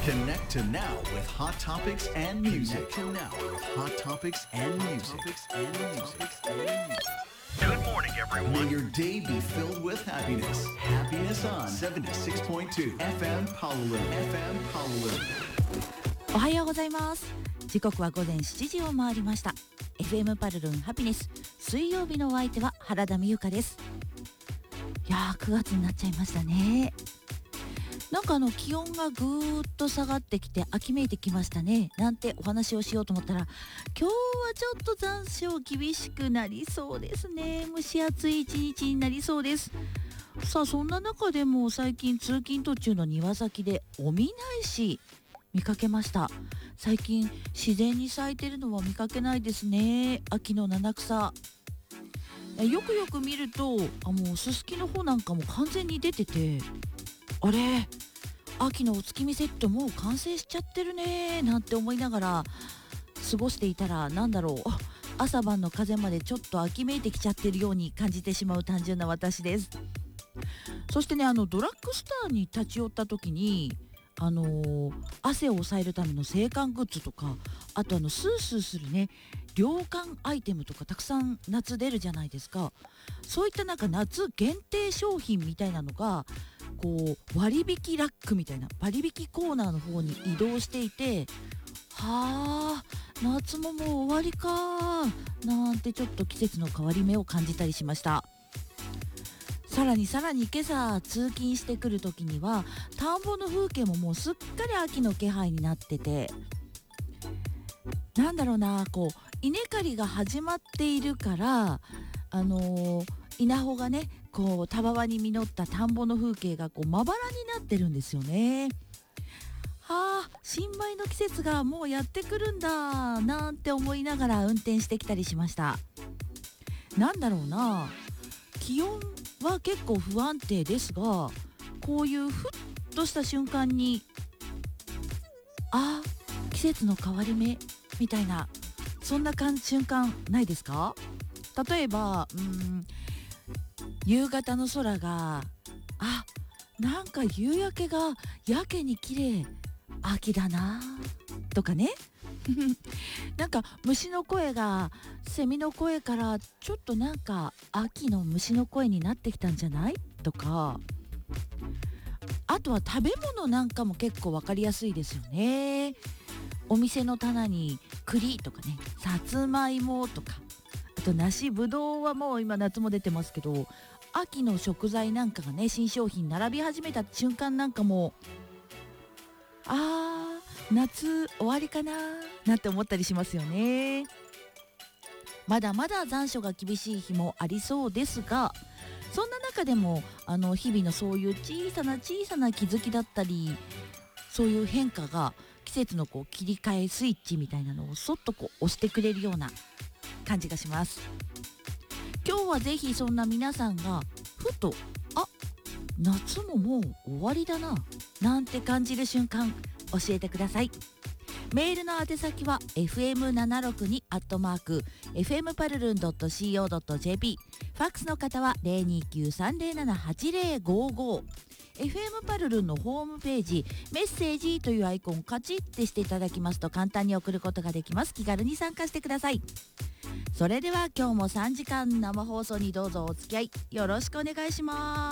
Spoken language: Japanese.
Connect to now with hot topics and music. Connect to now with hot topics and music. Good morning, May everyone. your day be filled with happiness. Happiness on 76.2 FM Honolulu. FM Honolulu. おはようございます。時刻は午前7時を回りました。 FM パルルンハピネス、水曜日のお相手は原田美由香です。いやー、9月になっちゃいましたね。なんか気温がぐーっと下がってきて秋めいてきましたねなんてお話をしようと思ったら、今日はちょっと残暑厳しくなりそうですね。蒸し暑い一日になりそうです。さあ、そんな中でも最近通勤途中の庭先でおみないし見かけました。最近自然に咲いてるのは見かけないですね。秋の七草、よくよく見るともうススキの方なんかも完全に出てて、あれ、秋のお月見セットもう完成しちゃってるねなんて思いながら過ごしていたら、なんだろう、朝晩の風までちょっと秋めいてきちゃってるように感じてしまう単純な私です。そしてね、ドラッグストアに立ち寄った時に汗を抑えるための制汗グッズとか、あとスースーするね涼感アイテムとかたくさん夏出るじゃないですか。そういったなんか夏限定商品みたいなのがこう割引ラックみたいな割引コーナーの方に移動していて、はあ、夏ももう終わりかなんてちょっと季節の変わり目を感じたりしました。さらに今朝通勤してくる時には田んぼの風景ももうすっかり秋の気配になってて、なんだろうな、こう稲刈りが始まっているから稲穂がねこうたわわに実った田んぼの風景がこうまばらになってるんですよね。はあ、新米の季節がもうやってくるんだなんて思いながら運転してきたりしました。なんだろうな、気温は結構不安定ですが、こういうふっとした瞬間に季節の変わり目みたいな、そんな瞬間ないですか？例えば夕方の空がなんか夕焼けがやけに綺麗、秋だなとかねなんか虫の声がセミの声からちょっとなんか秋の虫の声になってきたんじゃないとか、あとは食べ物なんかも結構わかりやすいですよね。お店の棚に栗とかね、さつまいもとか、あと梨、ぶどうはもう今夏も出てますけど、秋の食材なんかがね新商品並び始めた瞬間なんかも夏終わりかななんて思ったりしますよね。まだまだ残暑が厳しい日もありそうですが、そんな中でも日々のそういう小さな気づきだったり、そういう変化が季節のこう切り替えスイッチみたいなのをそっとこう押してくれるような感じがします。今日はぜひそんな皆さんがふと夏ももう終わりだななんて感じる瞬間教えてください。メールの宛先は fm762@fmparlun.co.jp、 ファックスの方は 029-307-8055、 FM パルルンのホームページメッセージというアイコンをカチッてしていただきますと簡単に送ることができます。気軽に参加してください。それでは今日も3時間生放送にどうぞお付き合いよろしくお願いします。